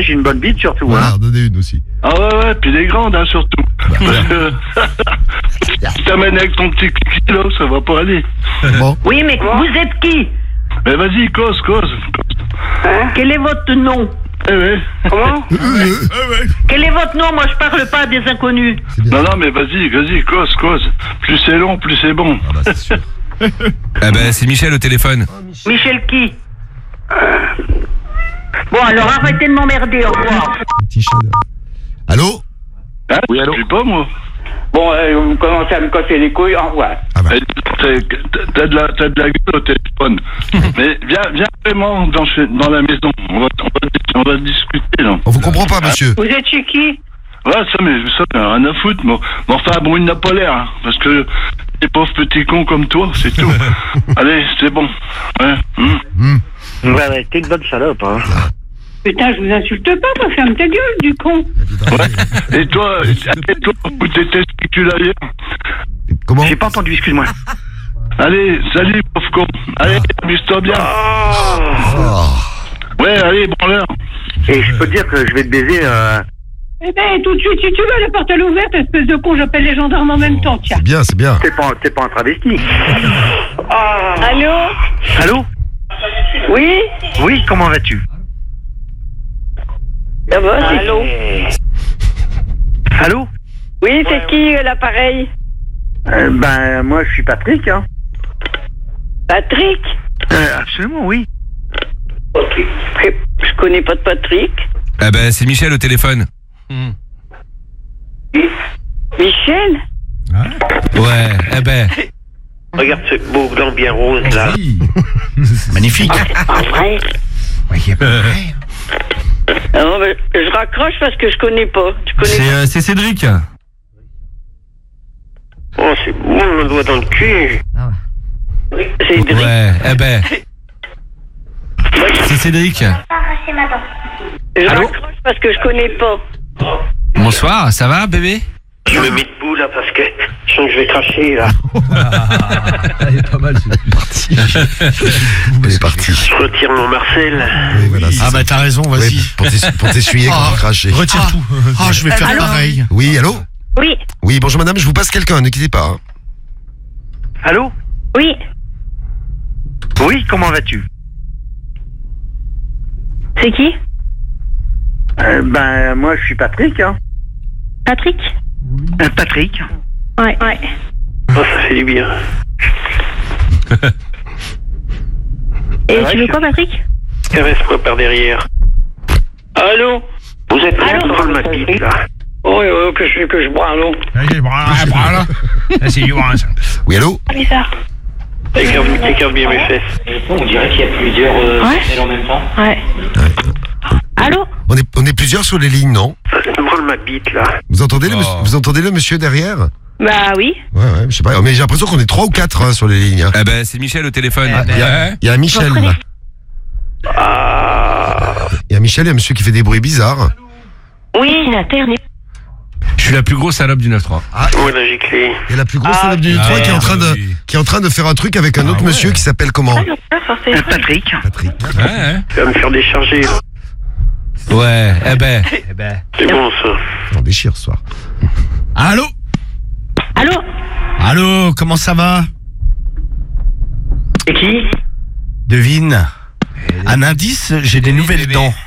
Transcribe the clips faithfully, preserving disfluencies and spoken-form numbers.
Ouais, j'ai une bonne bite surtout. Voilà, Hein. donnez une aussi. Ah ouais, ouais, puis des grandes, hein, surtout. Bah, voilà. Tu t'amènes avec ton petit kiki, là, ça va pas aller. Bon. Oui, mais vous êtes qui? Mais vas-y, cause, cause. Hein? Quel est votre nom? Eh ouais. Comment? Quel est votre nom? Moi, je parle pas à des inconnus. Non, non, mais vas-y, vas-y, cause, cause. Plus c'est long, plus c'est bon. Ah bah c'est sûr. Ah ben c'est Michel au téléphone. Michel qui? Bon, alors arrêtez de m'emmerder, au revoir. Petit chat. Allô? Hein? Oui, allô? Je sais pas, moi. Bon, euh, vous commencez à me casser les couilles, au revoir. Ah bah. Eh, t'as- T'as de la, t'as de la gueule au téléphone. Mais viens, viens vraiment dans, chez- dans la maison. On va, on va, on va discuter, là. On vous comprend pas, monsieur. Vous êtes chez qui? Ouais, ça, mais ça, t'as rien à foutre, moi. Mais enfin, bon, il n'a pas l'air, hein, parce que les pauvres petits cons comme toi, c'est tout. Allez, c'est bon. Ouais. hum. Hum. Ouais, ouais, t'es une bonne salope, hein. Putain, je vous insulte pas, moi, ferme ta gueule, du con. Et toi, et toi, où tes testicules ailleurs? Comment? J'ai pas entendu, excuse-moi. Allez, salut, pauvre con. Allez, amuse-toi bien. Oh. Ouais, allez, branleur. Et je peux te dire que je vais te baiser, euh... Eh ben, tout de suite, si tu veux, la porte elle est ouverte, espèce de con, j'appelle les gendarmes en même temps, tiens. C'est bien, c'est bien. T'es pas, t'es pas un travesti. Allô? Allô? Oui? Oui, comment vas-tu? Ça va, allô? Allô? Oui, c'est qui, euh, l'appareil? euh, Ben, moi, je suis Patrick, hein. Patrick? Euh, absolument, oui. Ok. Je connais pas de Patrick. Ah ben c'est Michel au téléphone. Michel? Ouais, eh ben. Regarde ce beau gland bien rose, là. Magnifique. Pas vrai? Non, mais je raccroche parce que je connais pas. Tu connais C'est euh, c'est Cédric. Oh, c'est bon, mon doigt dans le cul. pas? C'est Cédric. Ouais, eh ben. C'est Cédric. Je raccroche parce que je connais pas. Bonsoir, ça va bébé? Je me mets debout, là, parce que je sens que je vais cracher, là. Elle est pas mal, c'est parti. Elle est partie. Je retire mon Marcel. Oui, voilà, c'est Ah ça. bah t'as raison, vas-y. Oui, pour t'ess- pour t'essuyer quand Ah, on cracher. Retire tout. Ah, je vais faire Allô pareil. Oui, allô? Oui. Oui, bonjour madame, je vous passe quelqu'un, ne quittez pas. hein. Allô? Oui. Oui, comment vas-tu? C'est qui? euh, Ben, moi, je suis Patrick, hein. Patrick? Euh, Patrick. Ouais. Ouais. Oh, ça fait du bien. Et Ouais, tu veux je- quoi, Patrick? Caresse-moi par derrière. Allô? Vous êtes Allô? dans le maquis, là. Oh, oh, que je fais que je bois, allô? Voilà. C'est du bon, ça. Oui, allô? Ah, bizarre. Écarte écarte bien mes fesses. On dirait qu'il y a plusieurs euh, Ouais. tunnels en même temps. Ouais. Allô? On est, on est plusieurs sur les lignes, non? Ça me branle ma bite, là. Vous entendez, le, Oh. monsieur- vous entendez le monsieur derrière? Bah oui. Ouais, ouais, je sais pas, mais j'ai l'impression qu'on est trois ou quatre hein, sur les lignes. hein. Ah ben c'est Michel au téléphone. Ah, Il y, a- Ouais. il y a un Michel Vous là. Ah. Il y a un Michel et un monsieur qui fait des bruits bizarres. Oui, la Terre n'est Je suis la plus grosse salope du neuf trois. Voilà, j'ai clé. Il y a la plus grosse Ah, salope du ah, trois qui est en train de oui. qui est en train de faire un truc avec un Ah, autre ouais. monsieur qui s'appelle comment? Euh, Patrick. Patrick. Ouais, ouais. Tu vas me faire décharger, là. Ouais, eh ben. Eh ben. C'est bon, ça. On déchire ce soir. Allô? Allô? Allô, comment ça va? Et qui? Devine. Un indice, j'ai des nouvelles bébé. dents.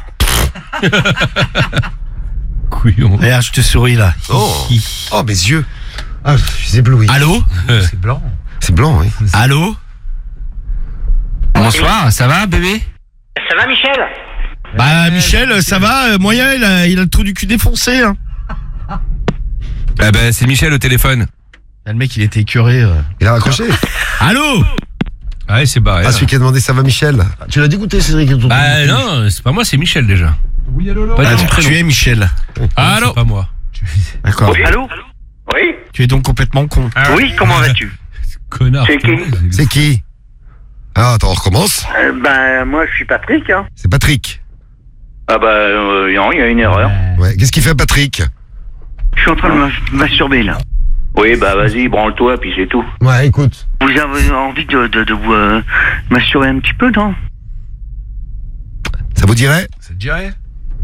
Couillon. Regarde, je te souris là. Oh. Oh mes yeux. Ah, je suis ébloui. Allô? C'est blanc. C'est blanc, oui. Allô? Bonsoir, ça va bébé? Ça va, Michel? Bah Michel, ça va? euh, Moyen, il a, il a le trou du cul défoncé. Hein. Ah ben c'est Michel au téléphone. Là, le mec, il était écœuré. euh. Il a raccroché. Allô? Ah ouais c'est barré. Ah, celui qui a demandé ça va Michel. Tu l'as dégoûté Cédric. Bah non, c'est pas moi, c'est Michel déjà. Oui, allô, Pas Ah, du tu, prénom. tu es Michel. Ah non, c'est pas moi. D'accord. Oui. Allô? Oui? Tu es donc complètement con. Oui, comment vas-tu? Connard. C'est qui? C'est qui? Ah, attends, on recommence. euh, Ben, moi, je suis Patrick, hein. C'est Patrick. Ah bah, euh, non, il y a une erreur. Ouais. Qu'est-ce qu'il fait Patrick? Je suis en train de me masturber, là. Oui, bah vas-y, branle-toi, puis c'est tout. Ouais, écoute. Vous avez envie de, de, de vous euh, masturber un petit peu, non? Ça vous dirait? Ça te dirait?